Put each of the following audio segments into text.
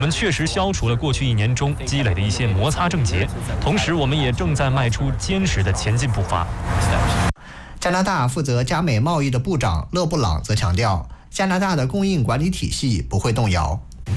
我们确实消除了过去1年中积累的一些摩擦症结，同时我们也正在迈出坚实的前进步伐。 加拿大负责加美贸易的部长勒布朗则强调，加拿大的供应管理体系不会动摇。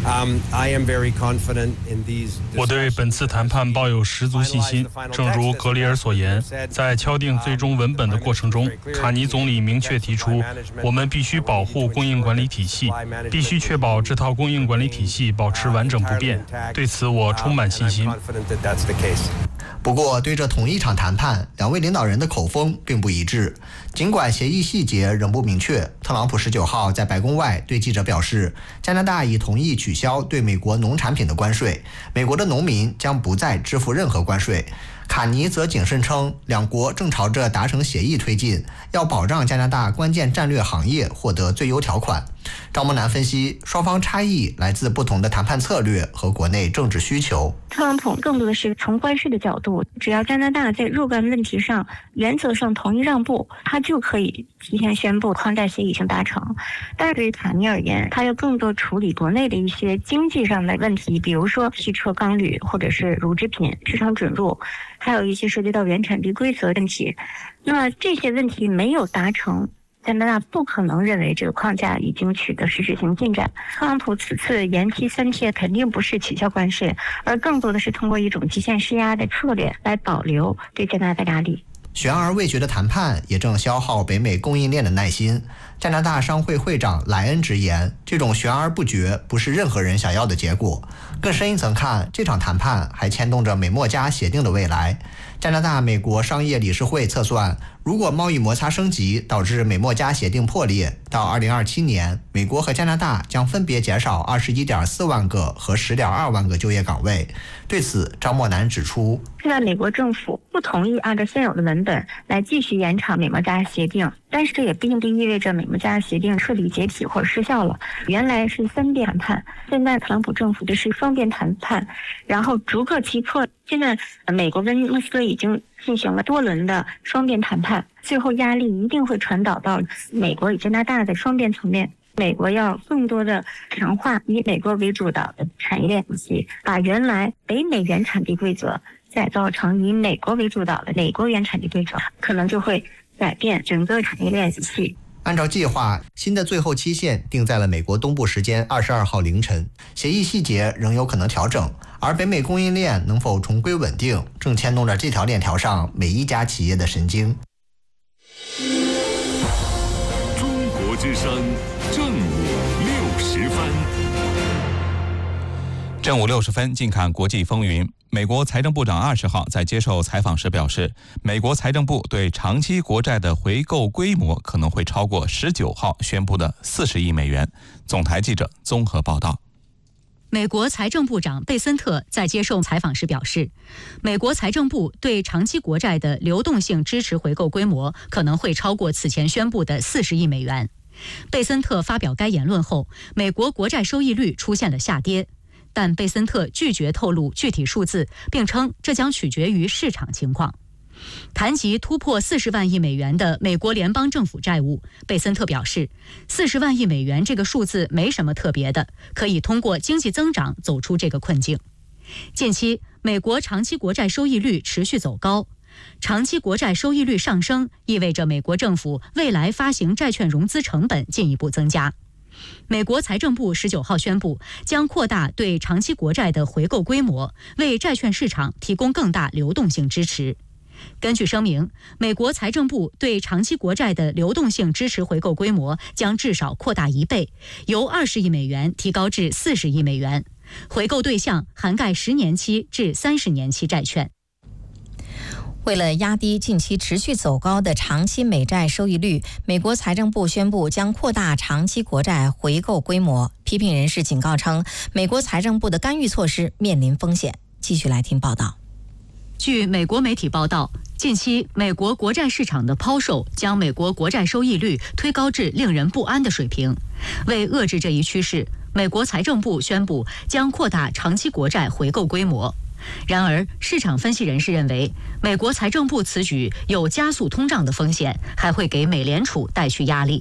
我对本次谈判抱有十足信心。正如格里尔所言，在敲定最终文本的过程中，卡尼总理明确提出，我们必须保护供应管理体系，必须确保这套供应管理体系保持完整不变。对此，我充满信心。 不过，对这同一场谈判，两位领导人的口风并不一致。尽管协议细节仍不明确，特朗普19号在白宫外对记者表示，加拿大已同意取消对美国农产品的关税，美国的农民将不再支付任何关税。卡尼则谨慎称，两国正朝着达成协议推进，要保障加拿大关键战略行业获得最优条款。张梦楠分析，双方差异来自不同的谈判策略和国内政治需求。 特朗普更多的是从关税的角度，只要加拿大在若干问题上原则上同意让步，他就可以提前宣布框架协议已经达成。但是对于卡尼而言，他要更多处理国内的一些经济上的问题，比如说汽车、钢铝或者是乳制品市场准入，还有一些涉及到原产地规则问题。那么这些问题没有达成，加拿大不可能认为这个框架已经取得实质性进展。特朗普此次延期3天肯定不是取消关税，而更多的是通过一种极限施压的策略来保留对加拿大的压力。 悬而未决的谈判也正消耗北美供应链的耐心。加拿大商会会长莱恩直言，这种悬而不决不是任何人想要的结果。更深一层看，这场谈判还牵动着美墨加协定的未来。加拿大美国商业理事会测算，如果贸易摩擦升级导致美墨加协定破裂，到2027年，美国和加拿大将分别减少21.4万个和10.2万个就业岗位。对此，张默南指出， 现在美国政府不同意按照现有的文本来继续延长美墨加协定，但是这也并不意味着美墨加协定彻底解体或者失效了。原来是3边谈判，现在特朗普政府的是双边谈判，然后逐个击破。现在美国跟莫斯科已经进行了多轮的双边谈判，最后压力一定会传导到美国与加拿大的双边层面。美国要更多的强化以美国为主导的产业链体系，把原来北美原产地规则改造成以美国为主导的美国原产地规则，可能就会改变整个产业链体系。 按照计划，新的最后期限定在了美国东部时间22号凌晨，协议细节仍有可能调整，而北美供应链能否重归稳定，正牵动着这条链条上每一家企业的神经。 中国之声正午60分。 正午60分，近看国际风云。美国财政部长20号在接受采访时表示，美国财政部对长期国债的回购规模可能会超过19号宣布的40亿美元。总台记者综合报道。 美国财政部长贝森特在接受采访时表示，美国财政部对长期国债的流动性支持回购规模可能会超过此前宣布的40亿美元。贝森特发表该言论后，美国国债收益率出现了下跌，但贝森特拒绝透露具体数字，并称这将取决于市场情况。谈及突破40万亿美元的美国联邦政府债务，贝森特表示，40万亿美元这个数字没什么特别的，可以通过经济增长走出这个困境。近期，美国长期国债收益率持续走高，长期国债收益率上升意味着美国政府未来发行债券融资成本进一步增加。美国财政部19号宣布，将扩大对长期国债的回购规模，为债券市场提供更大流动性支持。根据声明，美国财政部对长期国债的流动性支持回购规模将至少扩大1倍，由20亿美元提高至40亿美元，回购对象涵盖10年期至30年期债券。 为了压低近期持续走高的长期美债收益率，美国财政部宣布将扩大长期国债回购规模。批评人士警告称，美国财政部的干预措施面临风险。继续来听报道。 据美国媒体报道，近期美国国债市场的抛售将美国国债收益率推高至令人不安的水平。为遏制这一趋势，美国财政部宣布将扩大长期国债回购规模。然而，市场分析人士认为，美国财政部此举有加速通胀的风险，还会给美联储带去压力。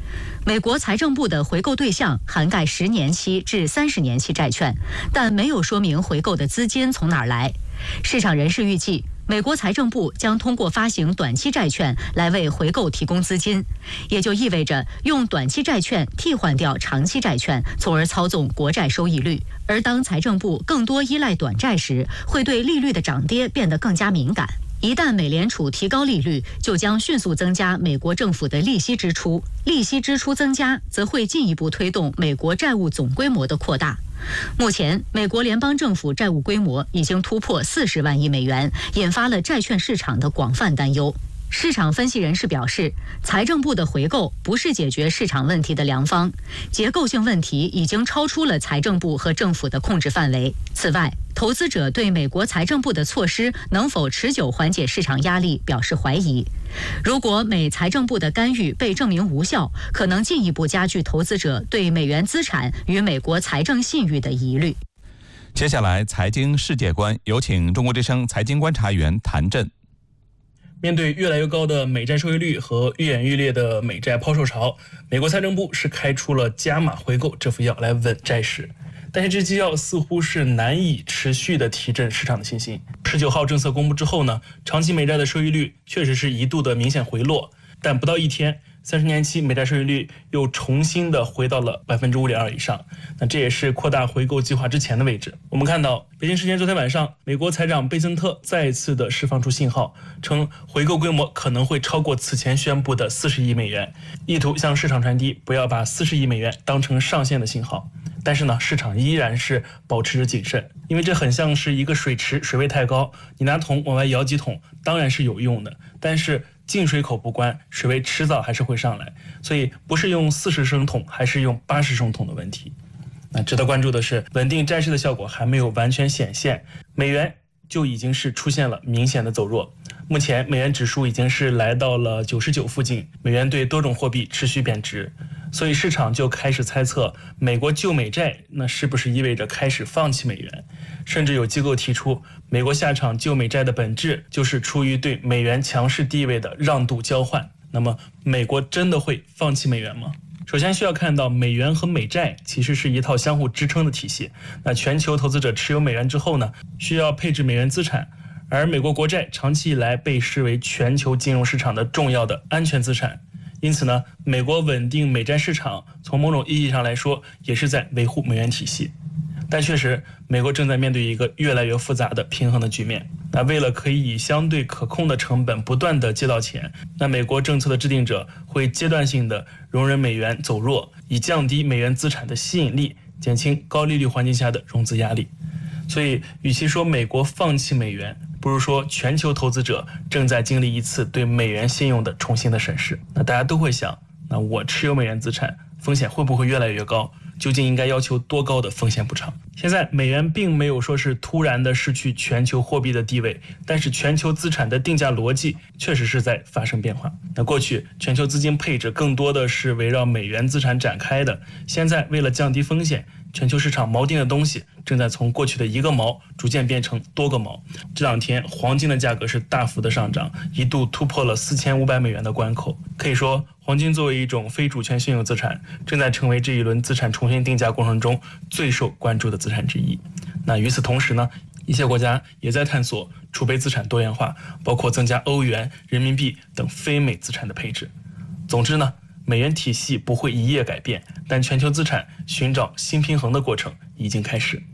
美国财政部的回购对象涵盖10年期至30年期债券，但没有说明回购的资金从哪儿来。市场人士预计，美国财政部将通过发行短期债券来为回购提供资金，也就意味着用短期债券替换掉长期债券，从而操纵国债收益率。而当财政部更多依赖短债时，会对利率的涨跌变得更加敏感。一旦美联储提高利率，就将迅速增加美国政府的利息支出，利息支出增加，则会进一步推动美国债务总规模的扩大。目前，美国联邦政府债务规模已经突破40万亿美元，引发了债券市场的广泛担忧。市场分析人士表示，财政部的回购不是解决市场问题的良方，结构性问题已经超出了财政部和政府的控制范围。此外，投资者对美国财政部的措施能否持久缓解市场压力表示怀疑。如果美财政部的干预被证明无效，可能进一步加剧投资者对美元资产与美国财政信誉的疑虑。 接下来，财经世界观，有请中国之声财经观察员谭震。 面对越来越高的美债收益率和愈演愈烈的美债抛售潮，美国财政部是开出了加码回购这副药来稳债市。但是这剂药似乎是难以持续的提振市场的信心。19号政策公布之后呢，长期美债的收益率确实是一度的明显回落，但不到一天，30年期美债收益率又重新的回到了5.2%以上。那这也是扩大回购计划之前的位置。我们看到，北京时间昨天晚上，美国财长贝森特再次的释放出信号，称回购规模可能会超过此前宣布的40亿美元，意图向市场传递不要把40亿美元当成上限的信号。但是呢，市场依然是保持着谨慎，因为这很像是一个水池，水位太高，你拿桶往外舀几桶当然是有用的，但是进水口不关，水位迟早还是会上来，所以不是用40升桶还是用80升桶的问题。那值得关注的是，稳定债市的效果还没有完全显现，美元就已经是出现了明显的走弱。目前美元指数已经是来到了99附近，美元对多种货币持续贬值，所以市场就开始猜测，美国救美债那是不是意味着开始放弃美元？甚至有机构提出，美国下场救美债的本质就是出于对美元强势地位的让渡交换。那么，美国真的会放弃美元吗？首先需要看到，美元和美债其实是一套相互支撑的体系。那全球投资者持有美元之后呢，需要配置美元资产，而美国国债长期以来被视为全球金融市场的重要的安全资产。因此呢，美国稳定美债市场从某种意义上来说，也是在维护美元体系。但确实，美国正在面对一个越来越复杂的平衡的局面。那为了可以以相对可控的成本不断的借到钱，那美国政策的制定者会阶段性的容忍美元走弱，以降低美元资产的吸引力，减轻高利率环境下的融资压力。所以，与其说美国放弃美元，不如说全球投资者正在经历一次对美元信用的重新的审视。那大家都会想，那我持有美元资产，风险会不会越来越高？究竟应该要求多高的风险补偿？现在美元并没有说是突然的失去全球货币的地位，但是全球资产的定价逻辑确实是在发生变化。那过去全球资金配置更多的是围绕美元资产展开的，现在为了降低风险，全球市场锚定的东西正在从过去的一个锚逐渐变成多个锚。这两天黄金的价格是大幅的上涨，一度突破了4500美元的关口。可以说，黄金作为一种非主权信用资产，正在成为这一轮资产重新定价过程中最受关注的资产之一。那与此同时呢，一些国家也在探索储备资产多元化，包括增加欧元、人民币等非美资产的配置。总之呢，美元体系不会一夜改变，但全球资产寻找新平衡的过程已经开始。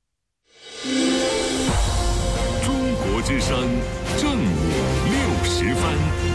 中国之声正午60分。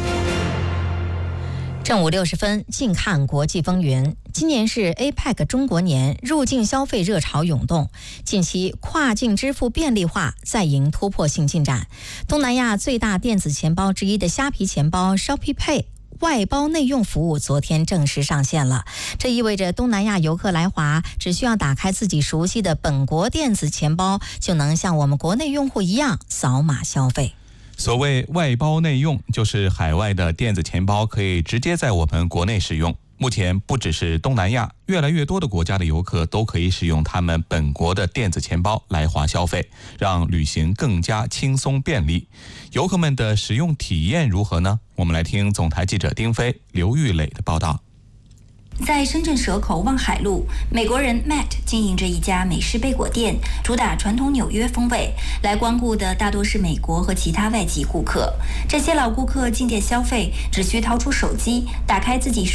正午60分，近看国际风云。今年是 APEC 中国年，入境消费热潮涌动。近期跨境支付便利化再迎突破性进展。东南亚最大电子钱包之一的虾皮钱包 Shopee Pay 外包内用服务昨天正式上线了，这意味着东南亚游客来华只需要打开自己熟悉的本国电子钱包，就能像我们国内用户一样扫码消费。 所谓外包内用，就是海外的电子钱包可以直接在我们国内使用。目前不只是东南亚，越来越多的国家的游客都可以使用他们本国的电子钱包来华消费，让旅行更加轻松便利。游客们的使用体验如何呢？我们来听总台记者丁飞、刘玉磊的报道。 在深圳蛇口望海路，美国人 Matt 经营着一家美式贝果店，主打传统纽约风味。来光顾的大多是美国和其他外籍顾客。这些老顾客进店消费，只需掏出手机，打开自己